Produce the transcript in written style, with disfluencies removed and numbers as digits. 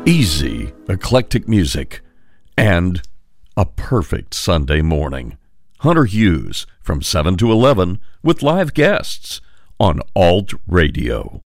easy, eclectic music, and a perfect Sunday morning. Hunter Hughes from 7 to 11 with live guests on Alt Radio.